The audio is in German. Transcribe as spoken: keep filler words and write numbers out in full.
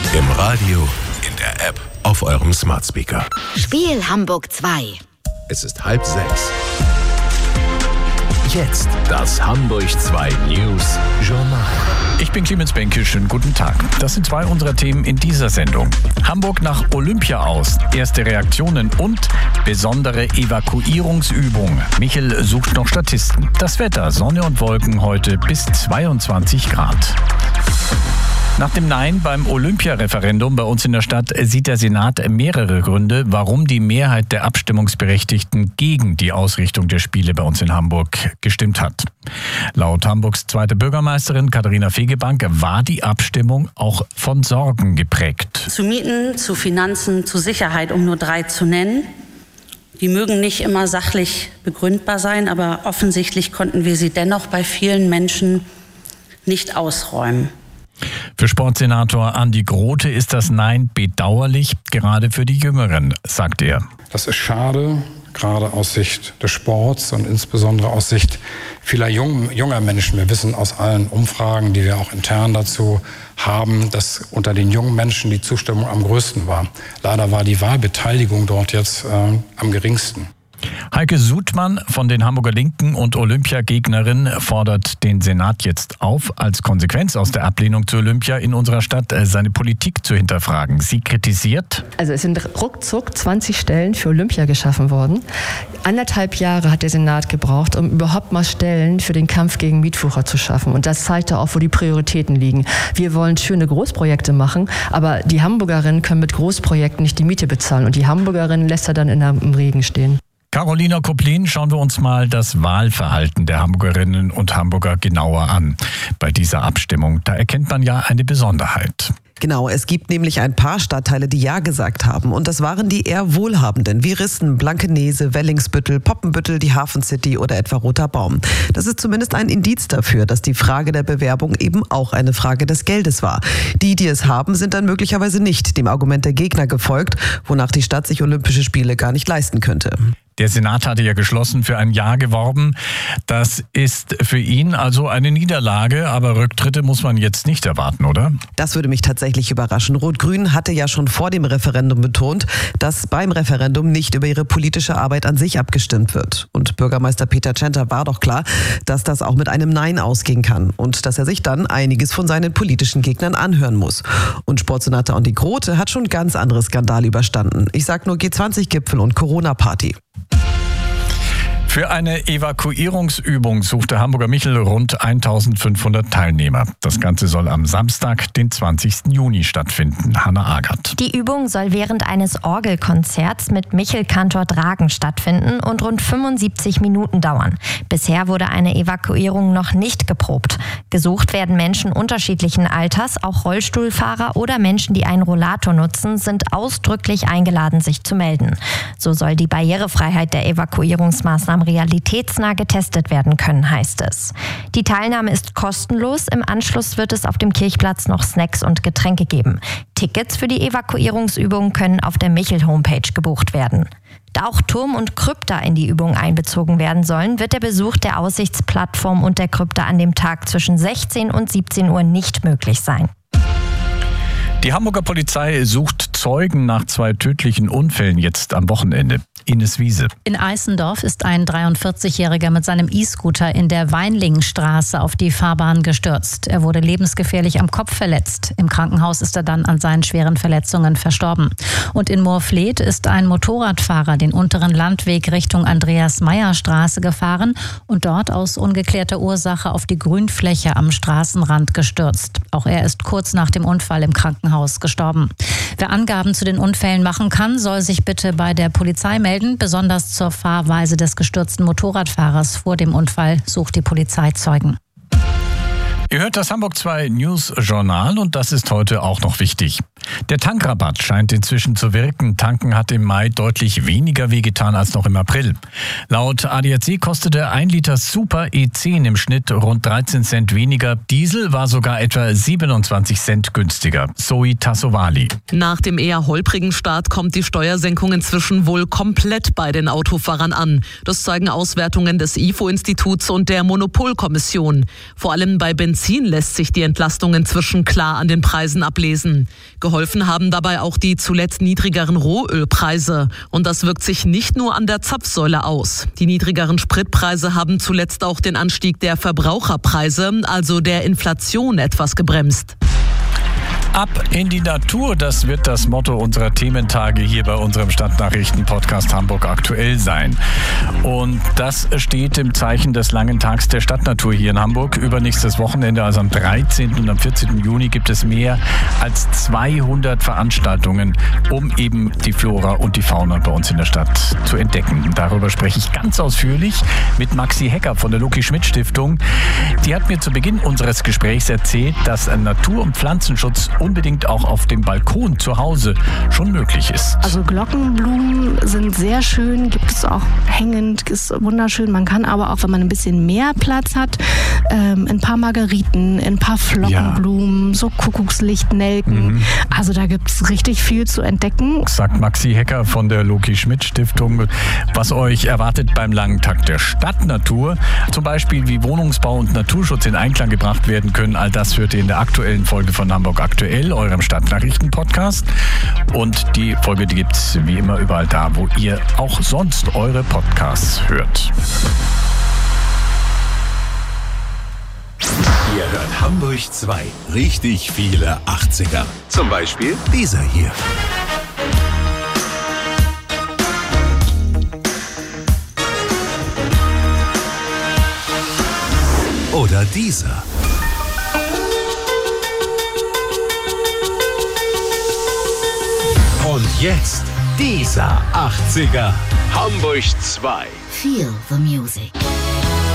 Im Radio, in der App, auf eurem Smart Speaker. Spiel Hamburg zwei. Es ist halb sechs. Jetzt das Hamburg zwei News Journal. Ich bin Clemens Benke, schönen guten Tag. Das sind zwei unserer Themen in dieser Sendung. Hamburg nach Olympia aus, erste Reaktionen und besondere Evakuierungsübung. Michel sucht noch Statisten. Das Wetter, Sonne und Wolken heute bis zweiundzwanzig Grad. Nach dem Nein beim Olympia-Referendum bei uns in der Stadt sieht der Senat mehrere Gründe, warum die Mehrheit der Abstimmungsberechtigten gegen die Ausrichtung der Spiele bei uns in Hamburg gestimmt hat. Laut Hamburgs zweiter Bürgermeisterin Katharina Fegebank war die Abstimmung auch von Sorgen geprägt. Zu Mieten, zu Finanzen, zu Sicherheit, um nur drei zu nennen. Die mögen nicht immer sachlich begründbar sein, aber offensichtlich konnten wir sie dennoch bei vielen Menschen nicht ausräumen. Für Sportsenator Andi Grote ist das Nein bedauerlich, gerade für die Jüngeren, sagt er. Das ist schade, gerade aus Sicht des Sports und insbesondere aus Sicht vieler jung, junger Menschen. Wir wissen aus allen Umfragen, die wir auch intern dazu haben, dass unter den jungen Menschen die Zustimmung am größten war. Leider war die Wahlbeteiligung dort jetzt äh, am geringsten. Heike Sudmann von den Hamburger Linken und Olympiagegnerin fordert den Senat jetzt auf, als Konsequenz aus der Ablehnung zu Olympia in unserer Stadt seine Politik zu hinterfragen. Sie kritisiert: Also es sind ruckzuck zwanzig Stellen für Olympia geschaffen worden. Anderthalb Jahre hat der Senat gebraucht, um überhaupt mal Stellen für den Kampf gegen Mietwucher zu schaffen. Und das zeigt auch, wo die Prioritäten liegen. Wir wollen schöne Großprojekte machen, aber die Hamburgerinnen können mit Großprojekten nicht die Miete bezahlen. Und die Hamburgerinnen lässt er dann in der, im Regen stehen. Carolina Koplin, schauen wir uns mal das Wahlverhalten der Hamburgerinnen und Hamburger genauer an. Bei dieser Abstimmung, da erkennt man ja eine Besonderheit. Genau, es gibt nämlich ein paar Stadtteile, die Ja gesagt haben. Und das waren die eher wohlhabenden, wie Rissen, Blankenese, Wellingsbüttel, Poppenbüttel, die Hafen City oder etwa Roter Baum. Das ist zumindest ein Indiz dafür, dass die Frage der Bewerbung eben auch eine Frage des Geldes war. Die, die es haben, sind dann möglicherweise nicht dem Argument der Gegner gefolgt, wonach die Stadt sich Olympische Spiele gar nicht leisten könnte. Der Senat hatte ja geschlossen für ein Ja geworben. Das ist für ihn also eine Niederlage, aber Rücktritte muss man jetzt nicht erwarten, oder? Das würde mich tatsächlich überraschen. Rot-Grün hatte ja schon vor dem Referendum betont, dass beim Referendum nicht über ihre politische Arbeit an sich abgestimmt wird. Und Bürgermeister Peter Tschenter war doch klar, dass das auch mit einem Nein ausgehen kann und dass er sich dann einiges von seinen politischen Gegnern anhören muss. Und Sportsenator Andi Grote hat schon ganz andere Skandale überstanden. Ich sag nur G zwanzig Gipfel und Corona-Party. Für eine Evakuierungsübung sucht der Hamburger Michel rund eintausendfünfhundert Teilnehmer. Das Ganze soll am Samstag, den zwanzigsten Juni stattfinden. Hanna Agert. Die Übung soll während eines Orgelkonzerts mit Michel Cantor Dragen stattfinden und rund fünfundsiebzig Minuten dauern. Bisher wurde eine Evakuierung noch nicht geprobt. Gesucht werden Menschen unterschiedlichen Alters, auch Rollstuhlfahrer oder Menschen, die einen Rollator nutzen, sind ausdrücklich eingeladen, sich zu melden. So soll die Barrierefreiheit der Evakuierungsmaßnahmen realitätsnah getestet werden können, heißt es. Die Teilnahme ist kostenlos. Im Anschluss wird es auf dem Kirchplatz noch Snacks und Getränke geben. Tickets für die Evakuierungsübung können auf der Michel-Homepage gebucht werden. Da auch Turm und Krypta in die Übung einbezogen werden sollen, wird der Besuch der Aussichtsplattform und der Krypta an dem Tag zwischen sechzehn und siebzehn Uhr nicht möglich sein. Die Hamburger Polizei sucht Zeugen nach zwei tödlichen Unfällen jetzt am Wochenende. Ines Wiese. In Eissendorf ist ein dreiundvierzigjähriger mit seinem E-Scooter in der Weinlingstraße auf die Fahrbahn gestürzt. Er wurde lebensgefährlich am Kopf verletzt. Im Krankenhaus ist er dann an seinen schweren Verletzungen verstorben. Und in Moorfleet ist ein Motorradfahrer den unteren Landweg Richtung Andreas-Meyer-Straße gefahren und dort aus ungeklärter Ursache auf die Grünfläche am Straßenrand gestürzt. Auch er ist kurz nach dem Unfall im Krankenhaus gestorben. Wer Angaben zu den Unfällen machen kann, soll sich bitte bei der Polizei melden. Besonders zur Fahrweise des gestürzten Motorradfahrers vor dem Unfall sucht die Polizei Zeugen. Ihr hört das Hamburg zwei News Journal und das ist heute auch noch wichtig. Der Tankrabatt scheint inzwischen zu wirken. Tanken hat im Mai deutlich weniger wehgetan als noch im April. Laut A D A C kostete ein Liter Super E zehn im Schnitt rund dreizehn Cent weniger. Diesel war sogar etwa siebenundzwanzig Cent günstiger. Zoe Tassovali. Nach dem eher holprigen Start kommt die Steuersenkung inzwischen wohl komplett bei den Autofahrern an. Das zeigen Auswertungen des I F O-Instituts und der Monopolkommission. Vor allem bei Benzin Benzin lässt sich die Entlastung inzwischen klar an den Preisen ablesen. Geholfen haben dabei auch die zuletzt niedrigeren Rohölpreise. Und das wirkt sich nicht nur an der Zapfsäule aus. Die niedrigeren Spritpreise haben zuletzt auch den Anstieg der Verbraucherpreise, also der Inflation, etwas gebremst. Ab in die Natur, das wird das Motto unserer Thementage hier bei unserem Stadtnachrichten-Podcast Hamburg aktuell sein. Und das steht im Zeichen des langen Tags der Stadtnatur hier in Hamburg. Übernächstes Wochenende, also am dreizehnten und am vierzehnten Juni, gibt es mehr als zweihundert Veranstaltungen, um eben die Flora und die Fauna bei uns in der Stadt zu entdecken. Darüber spreche ich ganz ausführlich mit Maxi Hecker von der Loki-Schmidt-Stiftung. Die hat mir zu Beginn unseres Gesprächs erzählt, dass Natur- und Pflanzenschutz unbedingt auch auf dem Balkon zu Hause schon möglich ist. Also Glockenblumen sind sehr schön, gibt es auch hängend, ist wunderschön. Man kann aber auch, wenn man ein bisschen mehr Platz hat, ähm, ein paar Margeriten, ein paar Flockenblumen, ja. so Kuckuckslichtnelken. Mhm. Also da gibt es richtig viel zu entdecken. Sagt Maxi Hecker von der Loki-Schmidt-Stiftung. Was euch erwartet beim langen Tag der Stadtnatur, zum Beispiel wie Wohnungsbau und Naturschutz in Einklang gebracht werden können, all das hört ihr in der aktuellen Folge von Hamburg aktuell, eurem Stadtnachrichten-Podcast. Und die Folge, die gibt es wie immer überall da, wo ihr auch sonst eure Podcasts hört. Ihr hört Hamburg zwei. Richtig viele achtziger. Zum Beispiel dieser hier. Oder dieser. Und jetzt dieser achtziger. Hamburg zwei. Feel the music.